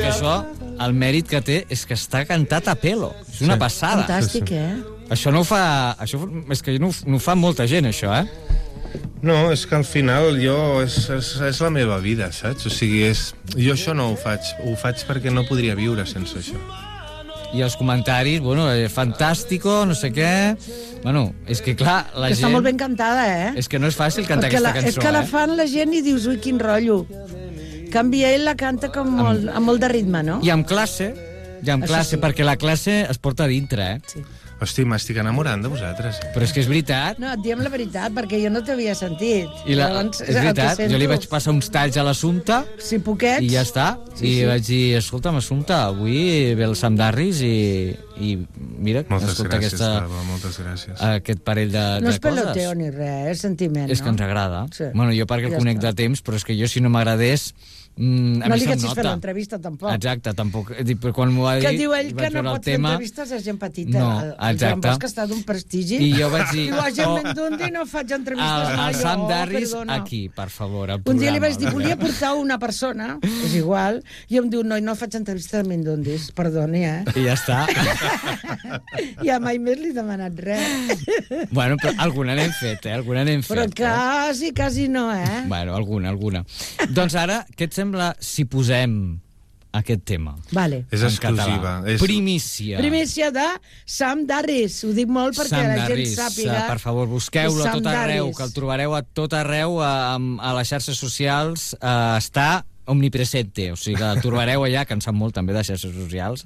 que això, el mèrit que té és que està cantat a pelo. És una passada. Fantàstic, Això no ho fa... És que no ho fa molta gent, això, No, és que al final és la meva vida, saps? O sigui, jo això no ho faig perquè no podria viure sense això. I els comentaris, bueno, fantàstico, no sé què... Bueno, és que clar, la gent... Està molt ben cantada, És que no és fàcil cantar aquesta cançó, És que la fan la gent i dius, ui, quin rotllo. En canvi, ell la canta com amb molt de ritme, no? I amb classe, perquè la classe es porta a dintre, Sí. Hosti, m'estic enamorant de vosaltres. Però és que és veritat. No, et diem la veritat, perquè jo no t'havia sentit. És veritat, jo li vaig passar uns talls a l'Assumpta sí, poquets. I ja està. I vaig dir, escolta'm, Assumpta, avui ve el Sam Darris i mira, escolta moltes gràcies. Aquest parell de coses. No és peloteo ni res, és sentiment, És que ens agrada. Sí. Bueno, jo perquè el conec de temps, però és que jo si no m'agradés... No li haguessis fet l'entrevista, tampoc. Exacte, tampoc. Però quan m'ho va dir... Que diu ell que no pot fer entrevistes a gent petita. No, el Joan Bosch està d'un prestigi. I jo vaig dir... Diu, a gent Mendondi no faig entrevistes mai. El Sam Darris, aquí, per favor, al programa. Un dia li vaig dir, volia portar una persona, és igual, i em diu, no faig entrevistes a Mendondis, perdoni, I ja està. Ja mai més li he demanat res. Bueno, però alguna n'hem fet, Alguna n'hem fet. Però quasi no, Bueno, alguna. Doncs ara, què et sembla si posem aquest tema? Vale. És exclusiva. Primícia de Sam Darris. Ho dic molt perquè Sam la gent Darris, sàpiga. per favor, busqueu-lo a tot arreu, que el trobareu a tot arreu, a les xarxes socials. Està omnipresente, o sigui que el trobareu allà, que en sap molt també de xarxes socials,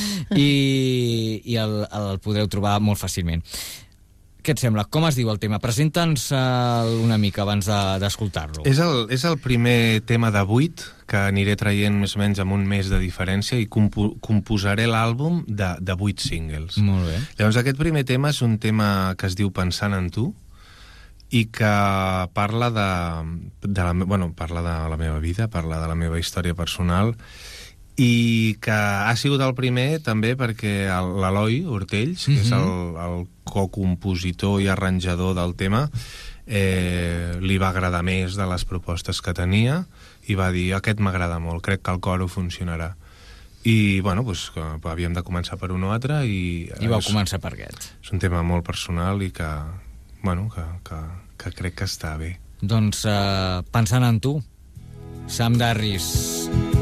i el podreu trobar molt fàcilment. Què et sembla? Com es diu el tema? Presenta'ns una mica abans d'escoltar-lo. És el primer tema de 8 que aniré traient més o menys amb un mes de diferència i composaré l'àlbum de 8 singles. Molt bé. Llavors aquest primer tema és un tema que es diu Pensant en tu i que parla parla de la meva vida, parla de la meva història personal i que ha sigut el primer també perquè l'Eloi Hortells, que és el co-compositor i arranjador del tema, li va agradar més de les propostes que tenia i va dir, aquest m'agrada molt, crec que el coro funcionarà. I, bueno, doncs, havíem de començar per un o altre i vau començar per aquest. És un tema molt personal i que, bueno, que crec que està bé. Doncs, pensant en tu, Sam Darris.